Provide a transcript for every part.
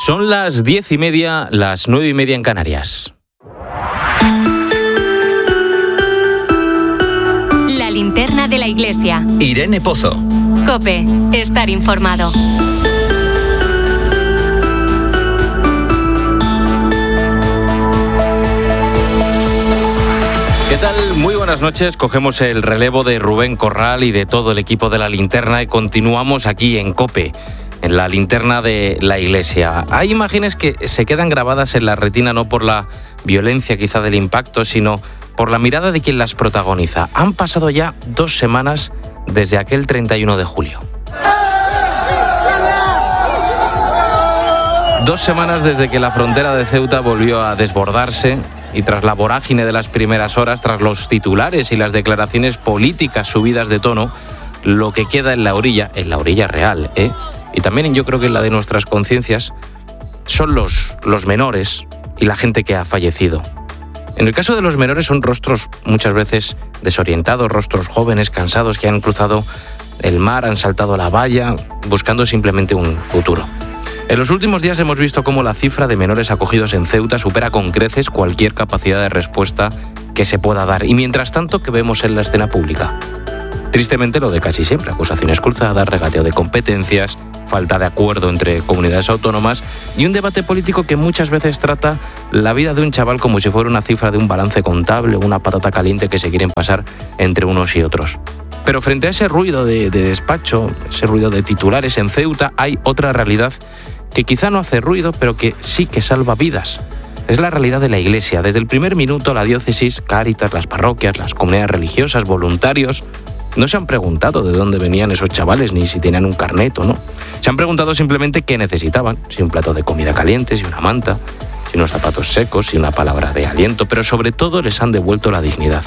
Son las 10:30, las 9:30 en Canarias. La linterna de la iglesia. Irene Pozo. COPE. Estar informado. ¿Qué tal? Muy buenas noches. Cogemos el relevo de Rubén Corral y de todo el equipo de La Linterna y continuamos aquí en COPE, en La Linterna de la iglesia. Hay imágenes que se quedan grabadas en la retina no por la violencia quizá del impacto, sino por la mirada de quien las protagoniza. Han pasado ya 2 semanas desde aquel 31 de julio. 2 semanas desde que la frontera de Ceuta volvió a desbordarse y tras la vorágine de las primeras horas, tras los titulares y las declaraciones políticas subidas de tono, lo que queda en la orilla real, y también yo creo que en la de nuestras conciencias, son los menores y la gente que ha fallecido. En el caso de los menores son rostros muchas veces desorientados, rostros jóvenes, cansados, que han cruzado el mar, han saltado la valla, buscando simplemente un futuro. En los últimos días hemos visto cómo la cifra de menores acogidos en Ceuta supera con creces cualquier capacidad de respuesta que se pueda dar. Y mientras tanto, ¿qué vemos en la escena pública? Tristemente lo de casi siempre, acusaciones cruzadas, regateo de competencias, falta de acuerdo entre comunidades autónomas y un debate político que muchas veces trata la vida de un chaval como si fuera una cifra de un balance contable o una patata caliente que se quieren pasar entre unos y otros. Pero frente a ese ruido de despacho, ese ruido de titulares en Ceuta, hay otra realidad que quizá no hace ruido, pero que sí que salva vidas. Es la realidad de la Iglesia. Desde el primer minuto, la diócesis, Cáritas, las parroquias, las comunidades religiosas, voluntarios, no se han preguntado de dónde venían esos chavales, ni si tenían un carnet o no. Se han preguntado simplemente qué necesitaban, si un plato de comida caliente, si una manta, si unos zapatos secos, si una palabra de aliento, pero sobre todo les han devuelto la dignidad.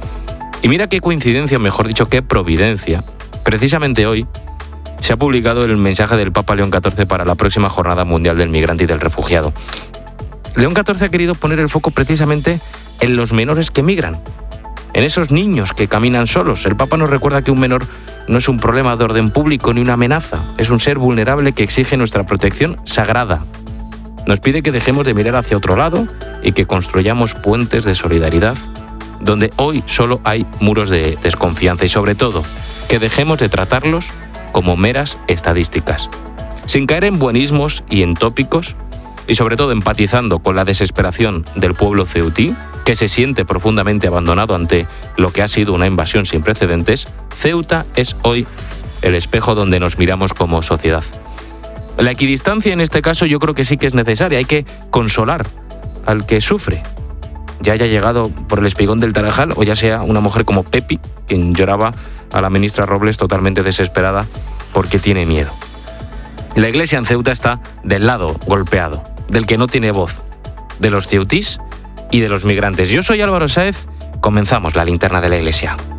Y mira qué coincidencia, mejor dicho, qué providencia. Precisamente hoy se ha publicado el mensaje del Papa León XIV para la próxima Jornada Mundial del Migrante y del Refugiado. León XIV ha querido poner el foco precisamente en los menores que migran, en esos niños que caminan solos. El Papa nos recuerda que un menor no es un problema de orden público ni una amenaza, es un ser vulnerable que exige nuestra protección sagrada. Nos pide que dejemos de mirar hacia otro lado y que construyamos puentes de solidaridad donde hoy solo hay muros de desconfianza y sobre todo que dejemos de tratarlos como meras estadísticas, sin caer en buenismos y en tópicos, y sobre todo empatizando con la desesperación del pueblo ceutí, que se siente profundamente abandonado ante lo que ha sido una invasión sin precedentes. Ceuta es hoy el espejo donde nos miramos como sociedad. La equidistancia en este caso yo creo que sí que es necesaria, hay que consolar al que sufre, ya haya llegado por el espigón del Tarajal o ya sea una mujer como Pepi, quien lloraba a la ministra Robles totalmente desesperada porque tiene miedo. La iglesia en Ceuta está del lado golpeado, del que no tiene voz, de los ceutís y de los migrantes. Yo soy Álvaro Sáez, comenzamos La Linterna de la Iglesia.